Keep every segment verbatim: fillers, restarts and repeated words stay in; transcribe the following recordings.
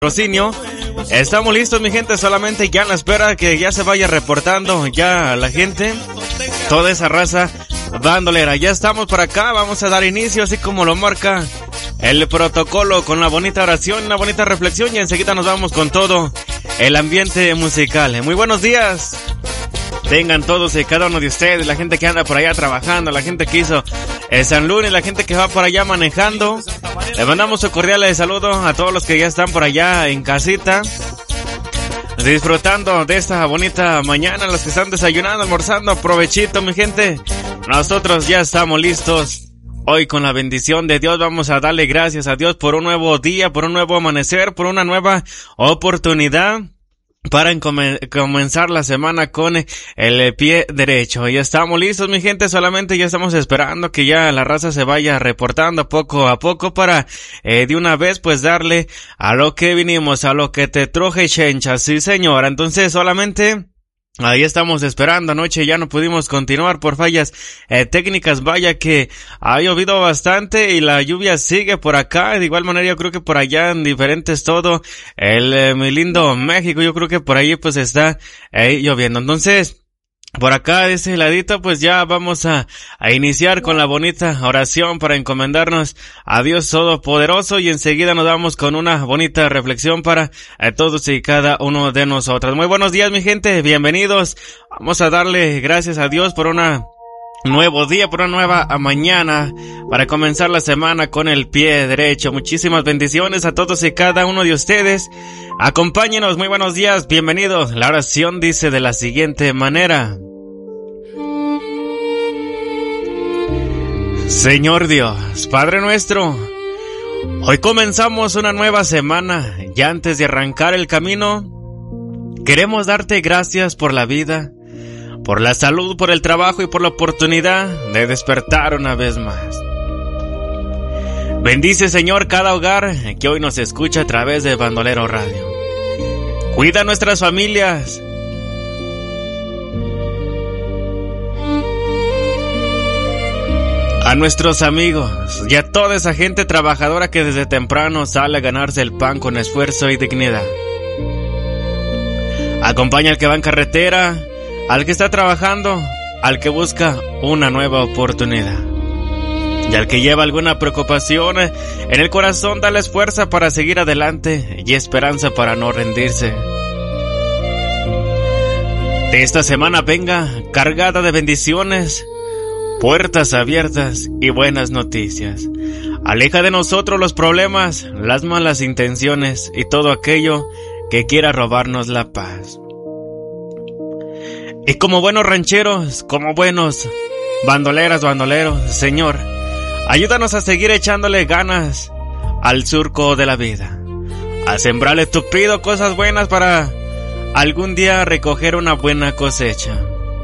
Rocinio. Estamos listos, mi gente, solamente ya en la espera que ya se vaya reportando ya la gente, toda esa raza bandolera. Ya estamos por acá, vamos a dar inicio así como lo marca el protocolo, con la bonita oración, una bonita reflexión, y enseguida nos vamos con todo el ambiente musical. Muy buenos días tengan todos y cada uno de ustedes, la gente que anda por allá trabajando, la gente que hizo el San Lunes, la gente que va por allá manejando. Le mandamos un cordial saludo a todos los que ya están por allá en casita, disfrutando de esta bonita mañana, los que están desayunando, almorzando, provechito, mi gente. Nosotros ya estamos listos. Hoy, con la bendición de Dios, vamos a darle gracias a Dios por un nuevo día, por un nuevo amanecer, por una nueva oportunidad para comenzar la semana con el pie derecho. Ya estamos listos, mi gente, solamente ya estamos esperando que ya la raza se vaya reportando poco a poco para eh, de una vez pues darle a lo que vinimos, a lo que te truje chencha, sí señora. Entonces solamente ahí estamos esperando. Anoche ya no pudimos continuar por fallas eh, técnicas. Vaya que ha llovido bastante y la lluvia sigue por acá. De igual manera yo creo que por allá en diferentes todo el eh, mi lindo México, yo creo que por ahí pues está eh, lloviendo. Entonces por acá de ese ladito pues ya vamos a, a iniciar con la bonita oración para encomendarnos a Dios Todopoderoso, y enseguida nos vamos con una bonita reflexión para eh, todos y cada uno de nosotros. Muy buenos días, mi gente, bienvenidos. Vamos a darle gracias a Dios por una nuevo día, por una nueva mañana para comenzar la semana con el pie derecho. Muchísimas bendiciones a todos y cada uno de ustedes. Acompáñenos, muy buenos días, bienvenidos. La oración dice de la siguiente manera: Señor Dios, Padre nuestro, hoy comenzamos una nueva semana, y antes de arrancar el camino, queremos darte gracias por la vida, por la salud, por el trabajo y por la oportunidad de despertar una vez más. Bendice, Señor, cada hogar que hoy nos escucha a través de Bandolero Radio. Cuida nuestras familias. A nuestros amigos y a toda esa gente trabajadora que desde temprano sale a ganarse el pan con esfuerzo y dignidad. Acompaña al que va en carretera, al que está trabajando, al que busca una nueva oportunidad, y al que lleva alguna preocupación en el corazón, dale fuerza para seguir adelante y esperanza para no rendirse. De esta semana venga cargada de bendiciones, puertas abiertas y buenas noticias. Aleja de nosotros los problemas, las malas intenciones y todo aquello que quiera robarnos la paz. Y como buenos rancheros, como buenos bandoleras, bandoleros, Señor, ayúdanos a seguir echándole ganas al surco de la vida, a sembrarle tupido cosas buenas para algún día recoger una buena cosecha.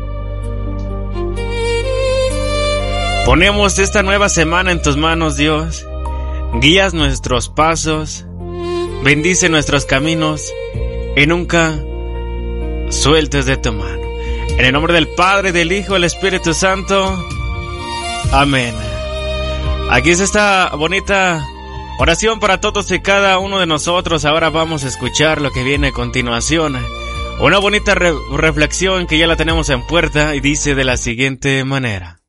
Ponemos esta nueva semana en tus manos, Dios. Guías nuestros pasos, bendice nuestros caminos y nunca sueltes de tu mano. En el nombre del Padre, del Hijo, del Espíritu Santo. Amén. Aquí es esta bonita oración para todos y cada uno de nosotros. Ahora vamos a escuchar lo que viene a continuación. Una bonita re- reflexión que ya la tenemos en puerta y dice de la siguiente manera.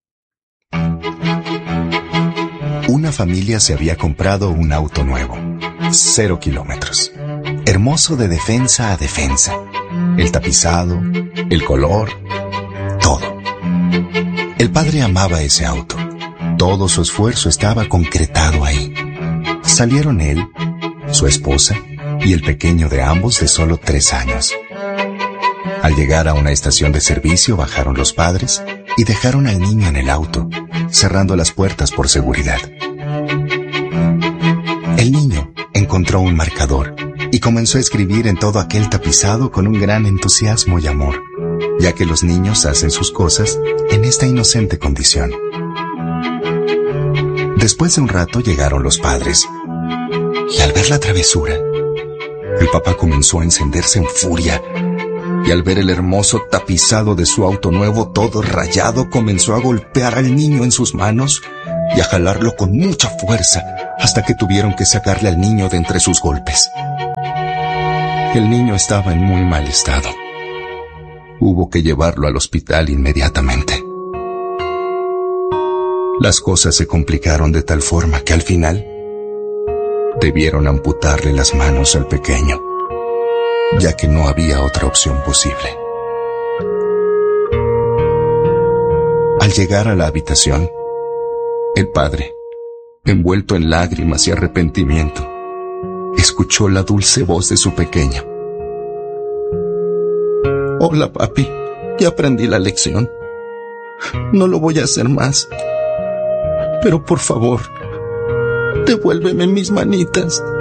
Una familia se había comprado un auto nuevo, cero kilómetros, hermoso de defensa a defensa, el tapizado, el color, todo. El padre amaba ese auto, todo su esfuerzo estaba concretado ahí. Salieron él, su esposa y el pequeño de ambos de solo tres años. Al llegar a una estación de servicio bajaron los padres y dejaron al niño en el auto, cerrando las puertas por seguridad. El niño encontró un marcador y comenzó a escribir en todo aquel tapizado con un gran entusiasmo y amor, ya que los niños hacen sus cosas en esta inocente condición. Después de un rato llegaron los padres, y al ver la travesura, el papá comenzó a encenderse en furia, y al ver el hermoso tapizado de su auto nuevo todo rayado, comenzó a golpear al niño en sus manos y a jalarlo con mucha fuerza hasta que tuvieron que sacarle al niño de entre sus golpes. El niño estaba en muy mal estado. Hubo que llevarlo al hospital inmediatamente. Las cosas se complicaron de tal forma que al final debieron amputarle las manos al pequeño, ya que no había otra opción posible. Al llegar a la habitación, el padre, envuelto en lágrimas y arrepentimiento, escuchó la dulce voz de su pequeño. Hola, papi, ya aprendí la lección. No lo voy a hacer más. Pero por favor, devuélveme mis manitas.